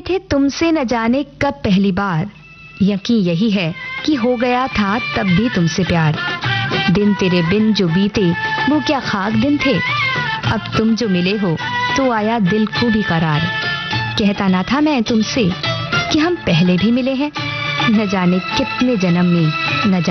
थे तुमसे न जाने कब पहली बार, यकीन यही है कि हो गया था तब भी तुमसे प्यार। दिन तेरे बिन जो बीते वो क्या खाक दिन थे, अब तुम जो मिले हो तो आया दिल को भी करार। कहता ना था मैं तुमसे कि हम पहले भी मिले हैं, न जाने कितने जन्म में, न